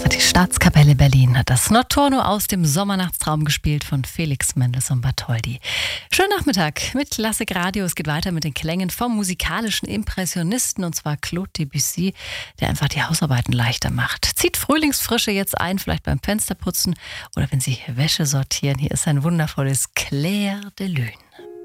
Die Staatskapelle Berlin hat das Notturno aus dem Sommernachtstraum gespielt von Felix Mendelssohn Bartholdy. Schönen Nachmittag mit Klassik Radio. Es geht weiter mit den Klängen vom musikalischen Impressionisten, und zwar Claude Debussy, der einfach die Hausarbeiten leichter macht. Zieht Frühlingsfrische jetzt ein, vielleicht beim Fensterputzen oder wenn Sie Wäsche sortieren. Hier ist ein wundervolles Clair de Lune.